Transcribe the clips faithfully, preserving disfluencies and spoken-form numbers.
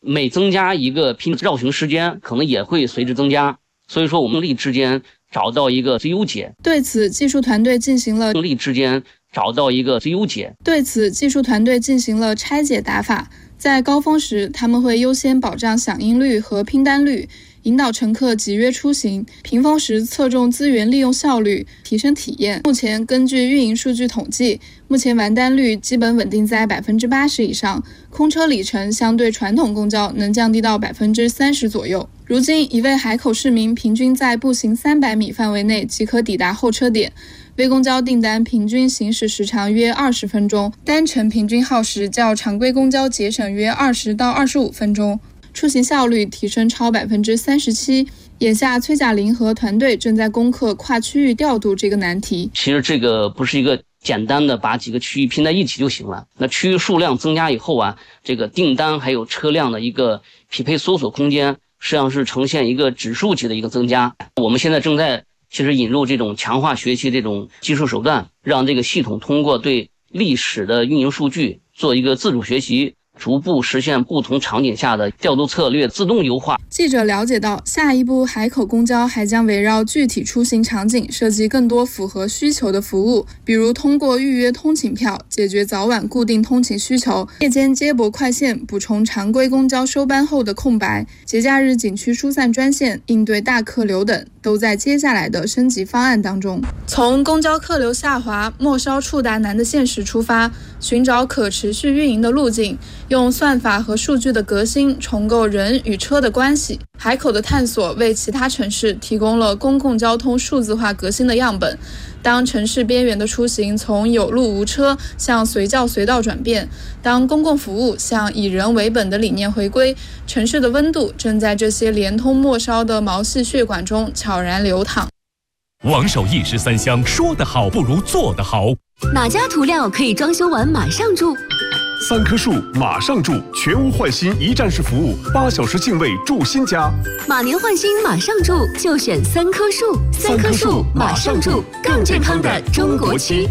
每增加一个拼绕行时间，可能也会随之增加。所以说，我们力之间找到一个最优解。 对此，技术团队进行了力之间找到一个最优解。 对此，技术团队进行了拆解打法。在高峰时，他们会优先保障响应率和拼单率，引导乘客集约出行；平峰时侧重资源利用效率，提升体验。目前根据运营数据统计，目前完单率基本稳定在百分之八十以上，空车里程相对传统公交能降低到百分之三十左右。如今，一位海口市民平均在步行三百米范围内即可抵达候车点。微公交订单平均行驶时长约二十分钟，单程平均耗时较常规公交节省约二十到二十五分钟，出行效率提升超百分之三十七。眼下，崔甲林和团队正在攻克跨区域调度这个难题。 其实这个不是一个简单的把几个区域拼在一起就行了。那区域数量增加以后啊，这个订单还有车辆的一个匹配搜索空间，实际上是呈现一个指数级的一个增加。我们现在正在其实引入这种强化学习这种技术手段，让这个系统通过对历史的运营数据做一个自主学习，逐步实现不同场景下的调度策略自动优化。 记者了解到，下一步海口公交还将围绕具体出行场景设计更多符合需求的服务，比如通过预约通勤票解决早晚固定通勤需求，夜间接驳快线补充常规公交收班后的空白，节假日景区疏散专线应对大客流等，都在接下来的升级方案当中。从公交客流下滑、末梢触达难的现实出发，寻找可持续运营的路径，用算法和数据的革新重构人与车的关系。海口的探索为其他城市提供了公共交通数字化革新的样本。当城市边缘的出行从有路无车向随叫随到转变，当公共服务向以人为本的理念回归，城市的温度正在这些连通末梢的毛细血管中悄然流淌。 王守一时三香，说得好不如做得好。 哪家涂料可以装修完马上住？ 三棵树马上住，全屋换新一站式服务，八小时净位住新家。 马年换新马上住，就选三棵树。三棵树马上住，更健康的中国区。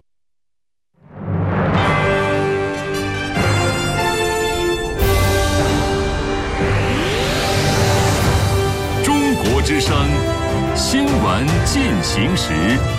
中国之声新闻进行时。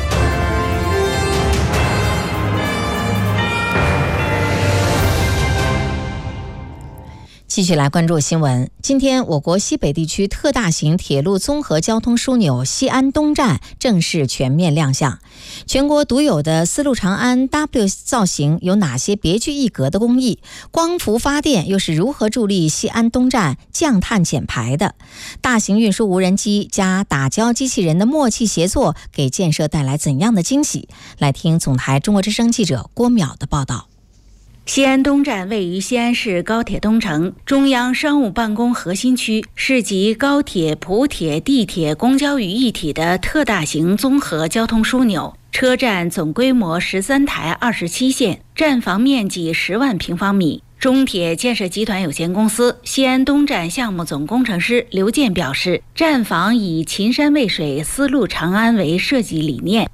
继续来关注新闻。今天，我国西北地区特大型铁路综合交通枢纽西安东站正式全面亮相。全国独有的丝路长安 W 造型有哪些别具一格的工艺？光伏发电又是如何助力西安东站降碳减排的？大型运输无人机加打胶机器人的默契协作，给建设带来怎样的惊喜？来听总台中国之声记者郭淼的报道。 西安东站位于西安市高铁东城中央商务办公核心区，是集高铁、普铁、地铁、公交于一体的特大型综合交通枢纽。车站总规模十三台二十七线，站房面积十万平方米。中铁建设集团有限公司西安东站项目总工程师刘健表示，站房以秦山渭水丝路长安为设计理念，